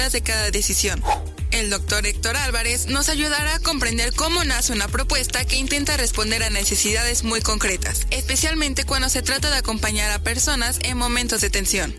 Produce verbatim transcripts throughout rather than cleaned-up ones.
de cada decisión. El doctor Héctor Álvarez nos ayudará a comprender cómo nace una propuesta que intenta responder a necesidades muy concretas, especialmente cuando se trata de acompañar a personas en momentos de tensión.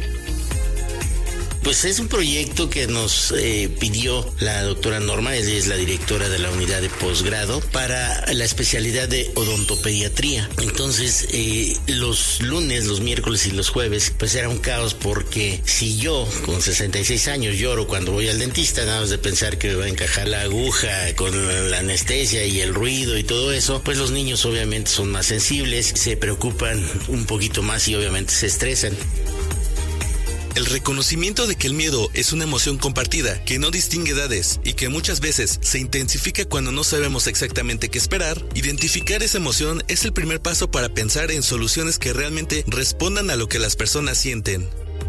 Pues es un proyecto que nos eh, pidió la doctora Norma, ella es la directora de la unidad de posgrado, para la especialidad de odontopediatría. Entonces, eh, los lunes, los miércoles y los jueves, pues era un caos porque si yo, con sesenta y seis años, lloro cuando voy al dentista, nada más de pensar que me va a encajar la aguja con la anestesia y el ruido y todo eso, pues los niños obviamente son más sensibles, se preocupan un poquito más y obviamente se estresan. El reconocimiento de que el miedo es una emoción compartida, que no distingue edades y que muchas veces se intensifica cuando no sabemos exactamente qué esperar, identificar esa emoción es el primer paso para pensar en soluciones que realmente respondan a lo que las personas sienten.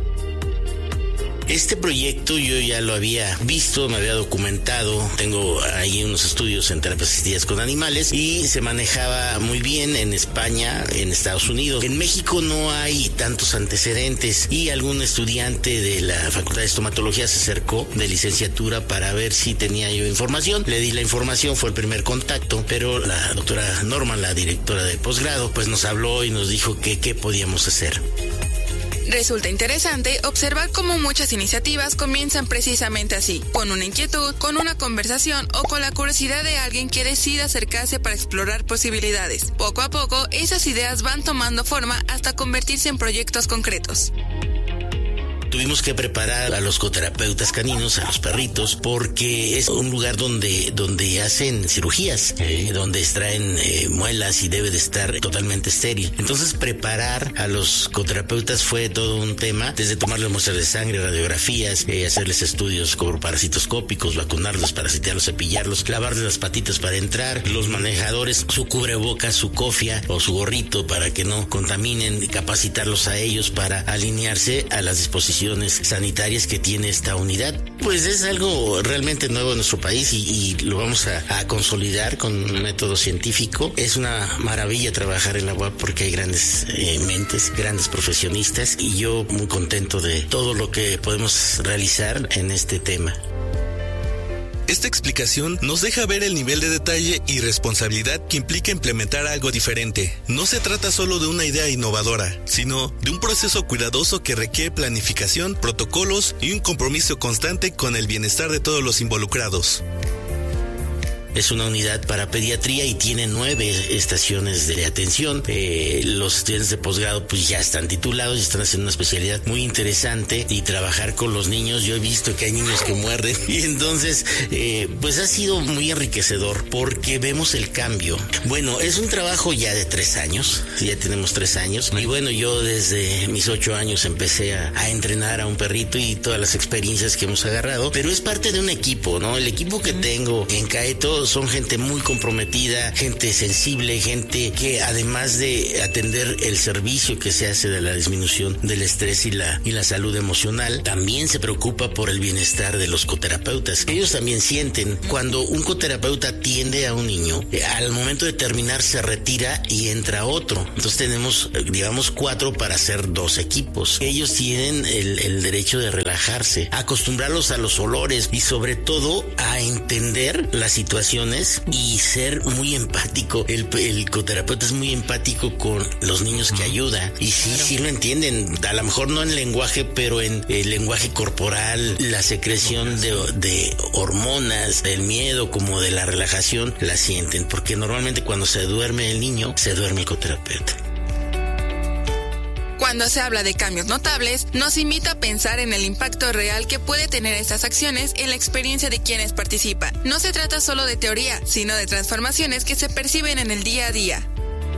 Este proyecto yo ya lo había visto, me había documentado, tengo ahí unos estudios en terapias asistidas con animales y se manejaba muy bien en España, en Estados Unidos. En México no hay tantos antecedentes y algún estudiante de la Facultad de Estomatología se acercó de licenciatura para ver si tenía yo información. Le di la información, fue el primer contacto, pero la doctora Norma, la directora de posgrado, pues nos habló y nos dijo que qué podíamos hacer. Resulta interesante observar cómo muchas iniciativas comienzan precisamente así, con una inquietud, con una conversación o con la curiosidad de alguien que decide acercarse para explorar posibilidades. Poco a poco, esas ideas van tomando forma hasta convertirse en proyectos concretos. Tuvimos que preparar a los coterapeutas caninos, a los perritos, porque es un lugar donde, donde hacen cirugías, eh, donde extraen eh, muelas y debe de estar totalmente estéril. Entonces preparar a los coterapeutas fue todo un tema, desde tomarles muestras de sangre, radiografías, eh, hacerles estudios como parasitoscópicos, vacunarlos, parasitearlos, cepillarlos, lavarles las patitas para entrar, los manejadores, su cubrebocas, su cofia o su gorrito para que no contaminen, capacitarlos a ellos para alinearse a las disposiciones sanitarias que tiene esta unidad. Pues es algo realmente nuevo en nuestro país y, y lo vamos a, a consolidar con un método científico. Es una maravilla trabajar en la U A P porque hay grandes eh, mentes, grandes profesionistas y yo muy contento de todo lo que podemos realizar en este tema. Esta explicación nos deja ver el nivel de detalle y responsabilidad que implica implementar algo diferente. No se trata solo de una idea innovadora, sino de un proceso cuidadoso que requiere planificación, protocolos y un compromiso constante con el bienestar de todos los involucrados. Es una unidad para pediatría y tiene nueve estaciones de atención. Eh, los estudiantes de posgrado pues ya están titulados y están haciendo una especialidad muy interesante y trabajar con los niños. Yo he visto que hay niños que muerden y entonces eh, pues ha sido muy enriquecedor porque vemos el cambio. Bueno, es un trabajo ya de tres años, ya tenemos tres años y bueno, yo desde mis ocho años empecé a, a entrenar a un perrito y todas las experiencias que hemos agarrado, pero es parte de un equipo, ¿no? El equipo que tengo en Caeto son gente muy comprometida, gente sensible, gente que además de atender el servicio que se hace de la disminución del estrés y la, y la salud emocional, también se preocupa por el bienestar de los coterapeutas. Ellos también sienten cuando un coterapeuta atiende a un niño, al momento de terminar se retira y entra otro. Entonces tenemos, digamos, cuatro para hacer dos equipos. Ellos tienen el, el derecho de relajarse, acostumbrarlos a los olores y sobre todo a entender la situación y ser muy empático. El, el coterapeuta es muy empático con los niños que ayuda y sí, sí lo entienden, a lo mejor no en lenguaje, pero en el lenguaje corporal, la secreción de, de hormonas, del miedo como de la relajación, la sienten, porque normalmente cuando se duerme el niño, se duerme el coterapeuta. Cuando se habla de cambios notables, nos invita a pensar en el impacto real que puede tener estas acciones en la experiencia de quienes participan. No se trata solo de teoría, sino de transformaciones que se perciben en el día a día.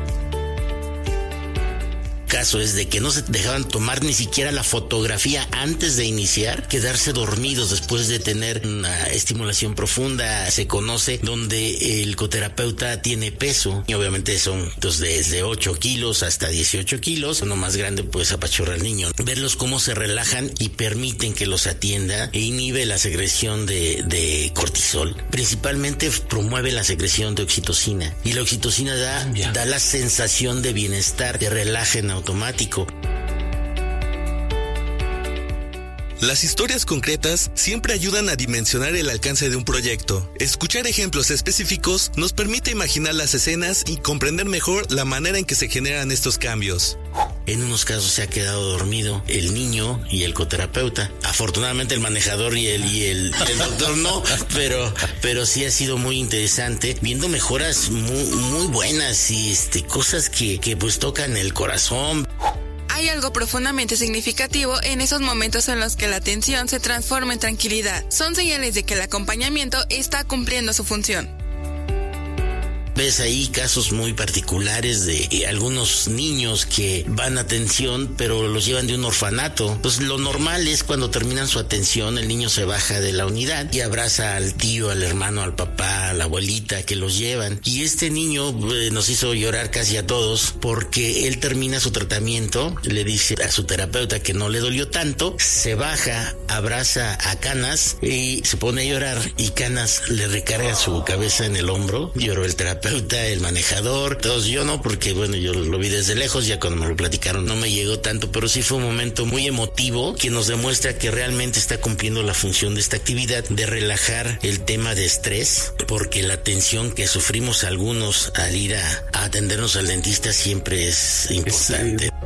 Caso es de que no se dejaban tomar ni siquiera la fotografía antes de iniciar, quedarse dormidos después de tener una estimulación profunda, se conoce, donde el coterapeuta tiene peso y obviamente son pues, desde ocho kilos hasta dieciocho kilos, uno más grande pues apachurra al niño. Verlos cómo se relajan y permiten que los atienda e inhibe la secreción de, de cortisol. Principalmente promueve la secreción de oxitocina y la oxitocina da, da la sensación de bienestar, de relaje en automático. Las historias concretas siempre ayudan a dimensionar el alcance de un proyecto. Escuchar ejemplos específicos nos permite imaginar las escenas y comprender mejor la manera en que se generan estos cambios. En unos casos se ha quedado dormido el niño y el coterapeuta. Afortunadamente el manejador y el, y el, el doctor no, pero, pero sí ha sido muy interesante, viendo mejoras muy, muy buenas y este, cosas que, que pues tocan el corazón. Hay algo profundamente significativo en esos momentos en los que la tensión se transforma en tranquilidad. Son señales de que el acompañamiento está cumpliendo su función. Ves ahí casos muy particulares de eh, algunos niños que van a atención, pero los llevan de un orfanato. Pues lo normal es cuando terminan su atención, el niño se baja de la unidad y abraza al tío, al hermano, al papá, a la abuelita que los llevan. Y este niño eh, nos hizo llorar casi a todos porque él termina su tratamiento, le dice a su terapeuta que no le dolió tanto, se baja, abraza a Canas y se pone a llorar y Canas le recarga su cabeza en el hombro. Lloró el terapeuta, el manejador, todos. Yo no, porque bueno, yo lo vi desde lejos, ya cuando me lo platicaron no me llegó tanto, pero sí fue un momento muy emotivo que nos demuestra que realmente está cumpliendo la función de esta actividad de relajar el tema de estrés, porque la tensión que sufrimos algunos al ir a, a atendernos al dentista siempre es importante. Sí.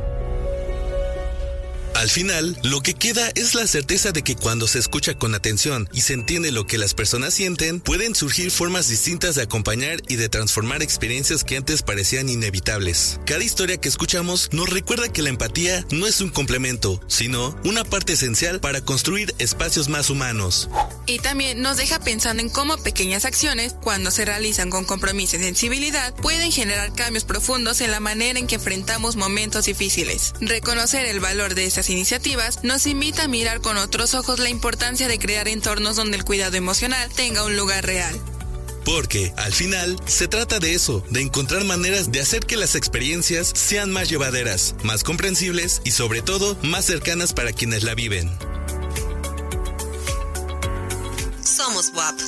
Al final, lo que queda es la certeza de que cuando se escucha con atención y se entiende lo que las personas sienten, pueden surgir formas distintas de acompañar y de transformar experiencias que antes parecían inevitables. Cada historia que escuchamos nos recuerda que la empatía no es un complemento, sino una parte esencial para construir espacios más humanos. Y también nos deja pensando en cómo pequeñas acciones, cuando se realizan con compromiso y sensibilidad, pueden generar cambios profundos en la manera en que enfrentamos momentos difíciles. Reconocer el valor de estas iniciativas nos invita a mirar con otros ojos la importancia de crear entornos donde el cuidado emocional tenga un lugar real. Porque, al final, se trata de eso, de encontrar maneras de hacer que las experiencias sean más llevaderas, más comprensibles y sobre todo, más cercanas para quienes la viven. Somos W A P.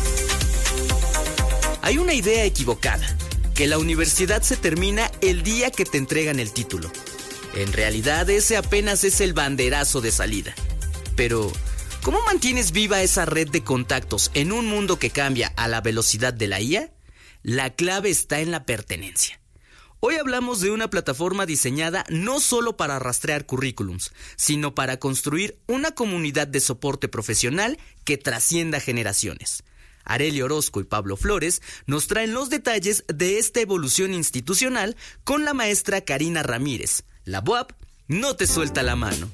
Hay una idea equivocada, que la universidad se termina el día que te entregan el título. En realidad ese apenas es el banderazo de salida. Pero, ¿cómo mantienes viva esa red de contactos en un mundo que cambia a la velocidad de la I A? La clave está en la pertenencia. Hoy hablamos de una plataforma diseñada no solo para rastrear currículums, sino para construir una comunidad de soporte profesional que trascienda generaciones. Arely Orozco y Pablo Flores nos traen los detalles de esta evolución institucional con la maestra Karina Ramírez. La W A P no te suelta la mano.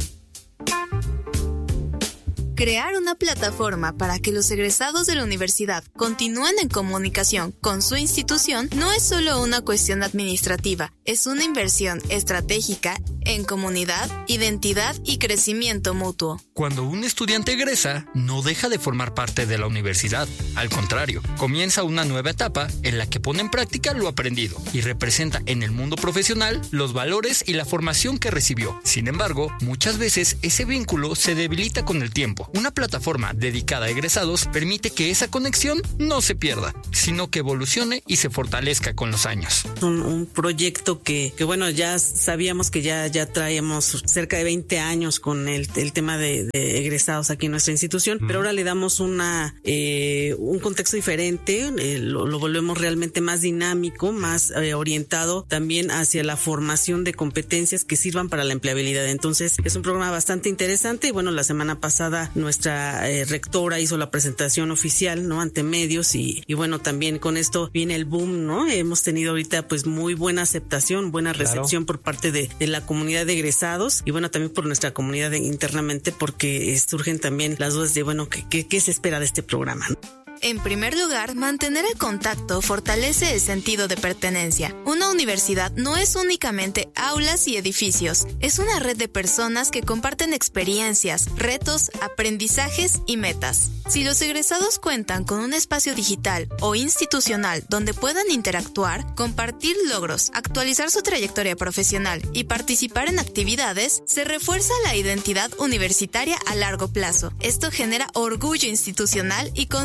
Crear una plataforma para que los egresados de la universidad continúen en comunicación con su institución no es solo una cuestión administrativa, es una inversión estratégica en comunidad, identidad y crecimiento mutuo. Cuando un estudiante egresa, no deja de formar parte de la universidad. Al contrario, comienza una nueva etapa en la que pone en práctica lo aprendido y representa en el mundo profesional los valores y la formación que recibió. Sin embargo, muchas veces ese vínculo se debilita con el tiempo. Una plataforma dedicada a egresados permite que esa conexión no se pierda, sino que evolucione y se fortalezca con los años. Un, un proyecto que, que, bueno, ya sabíamos que ya, ya traíamos cerca de veinte años con el, el tema de, de egresados aquí en nuestra institución, mm. pero ahora le damos una eh, un contexto diferente, eh, lo, lo volvemos realmente más dinámico, más eh, orientado también hacia la formación de competencias que sirvan para la empleabilidad. Entonces, es un programa bastante interesante y bueno, la semana pasada nuestra eh, rectora hizo la presentación oficial, ¿no? Ante medios y, y bueno, también con esto viene el boom, ¿no? Hemos tenido ahorita pues muy buena aceptación, buena recepción claro. por parte de, de la comunidad de egresados y bueno, también por nuestra comunidad de, internamente porque eh, surgen también las dudas de bueno, ¿qué, qué, qué se espera de este programa, ¿no? En primer lugar, mantener el contacto fortalece el sentido de pertenencia. Una universidad no es únicamente aulas y edificios, es una red de personas que comparten experiencias, retos, aprendizajes y metas. Si los egresados cuentan con un espacio digital o institucional donde puedan interactuar, compartir logros, actualizar su trayectoria profesional y participar en actividades, se refuerza la identidad universitaria a largo plazo. Esto genera orgullo institucional y consolida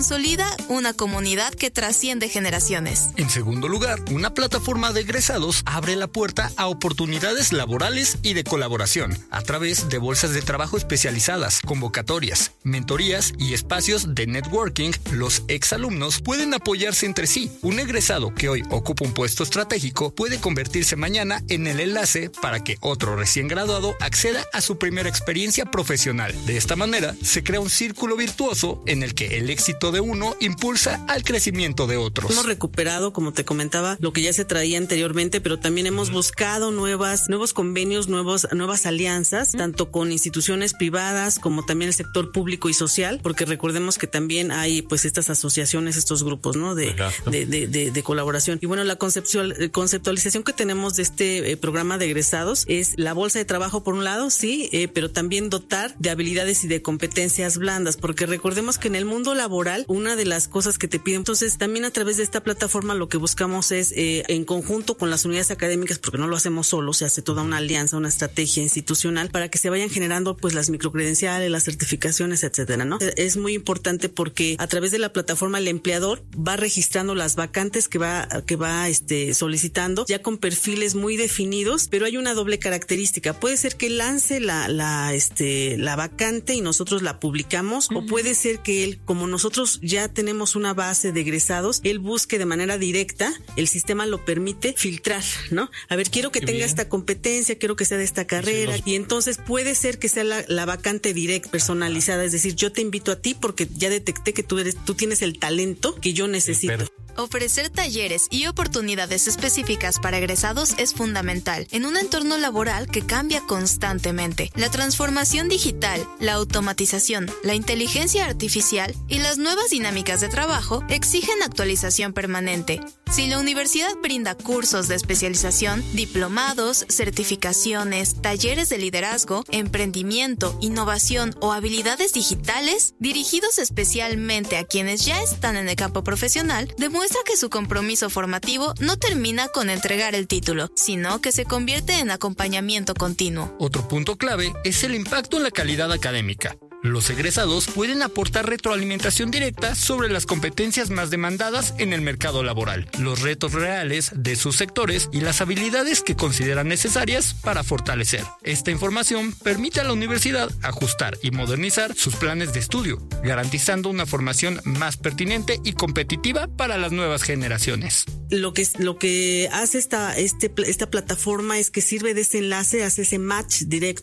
una comunidad que trasciende generaciones. En segundo lugar, una plataforma de egresados abre la puerta a oportunidades laborales y de colaboración a través de bolsas de trabajo especializadas, convocatorias, mentorías y espacios de networking. Los exalumnos pueden apoyarse entre sí. Un egresado que hoy ocupa un puesto estratégico puede convertirse mañana en el enlace para que otro recién graduado acceda a su primera experiencia profesional. De esta manera, se crea un círculo virtuoso en el que el éxito de uno impulsa al crecimiento de otros. Hemos recuperado, como te comentaba, lo que ya se traía anteriormente, pero también hemos buscado nuevas, nuevos convenios, nuevos, nuevas alianzas, tanto con instituciones privadas como también el sector público y social, porque recordemos que también hay pues estas asociaciones, estos grupos, ¿no? De, de, de, de, de colaboración. Y bueno, la conceptual, conceptualización que tenemos de este eh, programa de egresados es la bolsa de trabajo por un lado, sí, eh, pero también dotar de habilidades y de competencias blandas, porque recordemos que en el mundo laboral, una de las cosas que te piden, entonces también a través de esta plataforma lo que buscamos es eh, en conjunto con las unidades académicas, porque no lo hacemos solo, se hace toda una alianza, una estrategia institucional para que se vayan generando pues las microcredenciales, las certificaciones, etcétera, ¿no? Es muy importante porque a través de la plataforma el empleador va registrando las vacantes que va que va este solicitando ya con perfiles muy definidos, pero hay una doble característica. Puede ser que lance la la este la vacante y nosotros la publicamos, uh-huh. o puede ser que él, como nosotros ya tenemos una base de egresados, él busque de manera directa, el sistema lo permite filtrar, ¿no? A ver, quiero que Qué tenga bien. esta competencia, quiero que sea de esta carrera, sí, los... y entonces puede ser que sea la, la vacante direct, personalizada, es decir, yo te invito a ti porque ya detecté que tú eres, tú tienes el talento que yo necesito. Pero... Ofrecer talleres y oportunidades específicas para egresados es fundamental en un entorno laboral que cambia constantemente. La transformación digital, la automatización, la inteligencia artificial y las nuevas dinámicas de trabajo exigen actualización permanente. Si la universidad brinda cursos de especialización, diplomados, certificaciones, talleres de liderazgo, emprendimiento, innovación o habilidades digitales, dirigidos especialmente a quienes ya están en el campo profesional, demuestra que su compromiso formativo no termina con entregar el título, sino que se convierte en acompañamiento continuo. Otro punto clave es el impacto en la calidad académica. Los egresados pueden aportar retroalimentación directa sobre las competencias más demandadas en el mercado laboral, los retos reales de sus sectores y las habilidades que consideran necesarias para fortalecer. Esta información permite a la universidad ajustar y modernizar sus planes de estudio, garantizando una formación más pertinente y competitiva para las nuevas generaciones. Lo que lo que hace esta este esta plataforma es que sirve de ese enlace, hace ese match directo